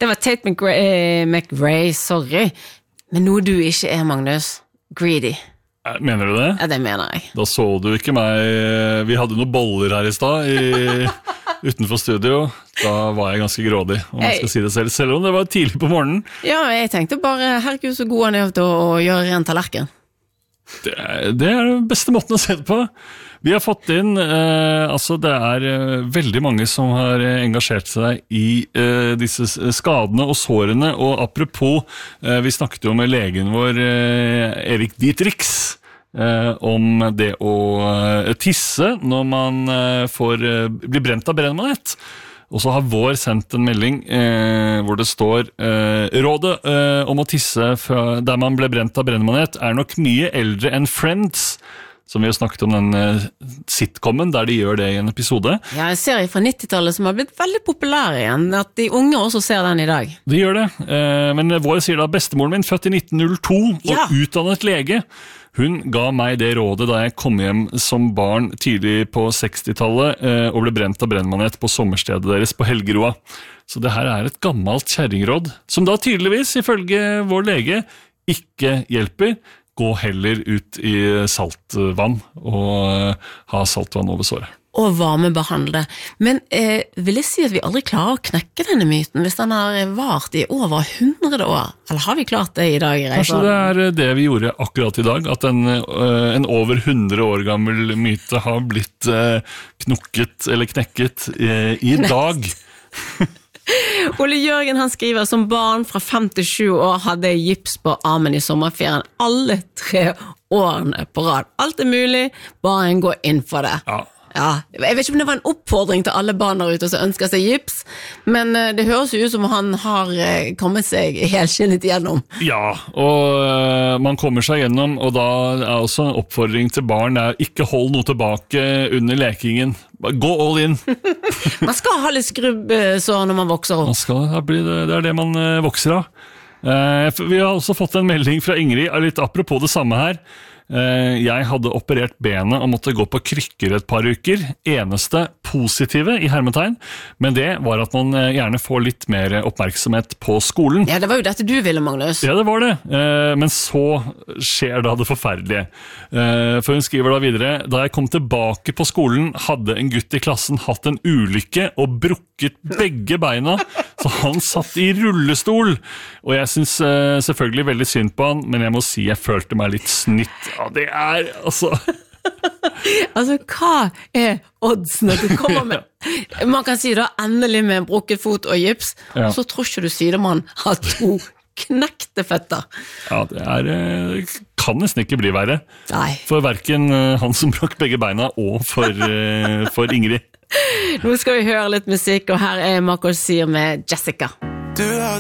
Det var Tate McRae, sorry. Men noe du ikke Magnus. Greedy. Mener du det? Ja, det mener jeg. Da så du ikke meg. Vi hadde noen boller her i sted utenfor studio. Da var jeg ganske grådig, om jeg skal si det selv. Selv om det var tidlig på morgenen. Ja, jeg tenkte bare, herregud så god han til å gjøre ren tallerken. Det er den beste måten å se det på. Vi har fått inn, det veldig mange som har engasjert seg i disse skadene og sårene, og apropos, vi snakket jo med legen vår, Erik Dietrichs, om det å tisse når man blir brent av brennmanet. Og så har vår sendt en melding hvor det står rådet om å tisse der man ble brent av brennmanet nok mye eldre enn Friends, som vi har snakket om den sitcomen der de gjør det i en episode. Ja, en serie fra 90-tallet som har blitt veldig populær igjen, at de unge også ser den i dag. De gjør det, men vår sier da bestemoren min, født i 1902 og utdannet lege. Hun ga meg det rådet da jeg kom hjem som barn tidlig på 60-tallet og ble brent av brennmanet på sommerstedet deres på Helgeroa. Så det her et gammelt kjerringråd, som da tydeligvis, ifølge vår lege, ikke hjelper. Gå heller ut i saltvann og ha saltvann over såret. Og varmebehandle. Men vil jeg si at vi aldri klarer å knekke denne myten hvis den har vart i over 100 år? Eller har vi klart det i dag? Kanskje det det vi gjorde akkurat i dag, at en over 100 år gammel myte har blitt knukket eller knekket i dag. Ole Jørgen han skriver, som barn fra 5 til 7 år hadde jeg gips på armen i sommerferien alle 3 årene på rad. Alt mulig, bare en går inn for det. Ja, jeg vet ikke om det var en oppfordring til alle barn der ute som ønsker seg gips, men det høres jo ut som han har kommet seg helskinnet igjennom. Ja, og man kommer seg gjennom, og da også en oppfordring til barn ikke hold noe tilbake under lekingen. Gå all in. Man skal ha litt skrubb så når man vokser opp. Det det man vokser av. Vi har også fått en melding fra Ingrid, litt apropos det samme her. Jeg hadde operert benet og måtte gå på krykker et par uker. Eneste positive i hermetegn, men det var at man gjerne får litt mer oppmerksomhet på skolen. Ja, det var jo dette du ville, Magnus. Ja, det var det. Men så skjer da det forferdelige. For hun skriver da videre, da jeg kom tilbake på skolen, hadde en gutt i klassen hatt en ulykke og brukket begge beina, så han satt i rullestol. Og jeg synes selvfølgelig veldig synd på han, men jeg må si jeg følte meg litt snytt. Ja, det altså... Altså, hva oddsen at du kommer med? Man kan si da, endelig med en brukket fot og gips, og så tror ikke du sidemann har 2 knekte føtter. Ja, det kan nesten ikke bli verre. Nei. For hverken han som brakk begge beina, og for Ingrid. Nå skal vi høre litt musikk, og her Marco Sier med Jessica. Du har